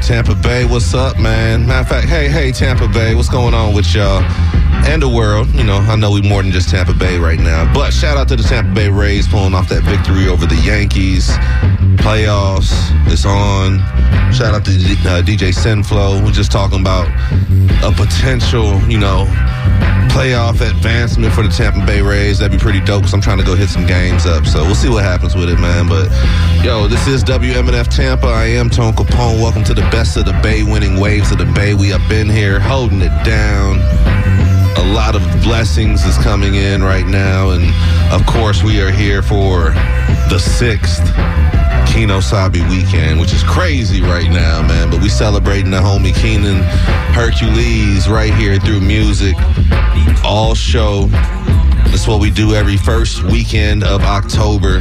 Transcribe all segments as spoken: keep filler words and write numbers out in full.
Tampa Bay, what's up, man? Matter of fact, hey, hey, Tampa Bay, what's going on with y'all? And the world. You know, I know we more than just Tampa Bay right now. But shout out to the Tampa Bay Rays pulling off that victory over the Yankees. Playoffs, it's on. Shout out to uh, D J Sinflow. We're just talking about a potential, you know, playoff advancement for the Tampa Bay Rays. That'd be pretty dope because I'm trying to go hit some games up. So we'll see what happens with it, man. But, yo, this is W M N F Tampa. I am Tone Capone. Welcome to the best of the Bay, winning waves of the Bay. We have been here holding it down. A lot of blessings is coming in right now. And, of course, we are here for the sixth Kino Sabe weekend, which is crazy right now, man. But we celebrating the homie Keenan Hercules right here through music. All show. That's what we do every first weekend of October.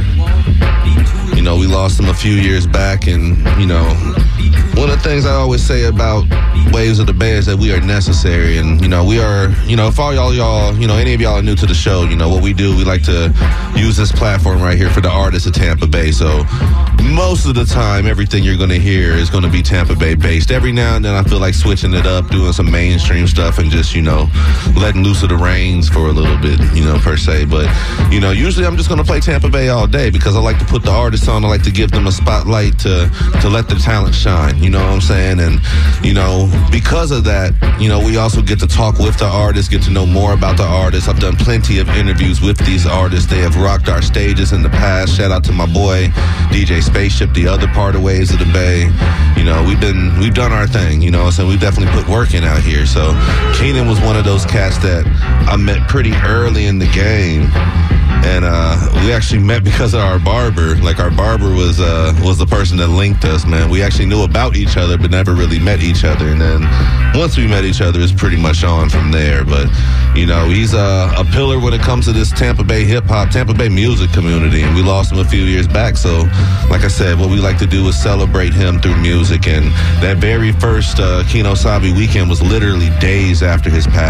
You know, we lost him a few years back, and, you know, one of the things I always say about Waves of the Bay is that we are necessary. And, you know, we are, you know, if all y'all, y'all, you know, any of y'all are new to the show, you know, what we do, we like to use this platform right here for the artists of Tampa Bay. So most of the time, everything you're going to hear is going to be Tampa Bay based. Every now and then I feel like switching it up, doing some mainstream stuff and just, you know, letting loose of the reins for a little bit, you know, per se. But, you know, usually I'm just going to play Tampa Bay all day because I like to put the artists on. I like to give them a spotlight to, to let their talent shine. You know what I'm saying? And, you know, because of that, you know, we also get to talk with the artists, get to know more about the artists. I've done plenty of interviews with these artists. They have rocked our stages in the past. Shout out to my boy, D J Spaceship, the other part of Waves of the Bay. You know, we've been, we've done our thing, you know, so we've definitely put work in out here. So Keenan was one of those cats that I met pretty early in the game. And uh, we actually met because of our barber. Like, our barber was uh, was the person that linked us, man. We actually knew about each other, but never really met each other. And then once we met each other, it's pretty much on from there. But, you know, he's uh, a pillar when it comes to this Tampa Bay hip-hop, Tampa Bay music community. And we lost him a few years back. So, like I said, what we like to do is celebrate him through music. And that very first uh, Kino Sabe weekend was literally days after his passing.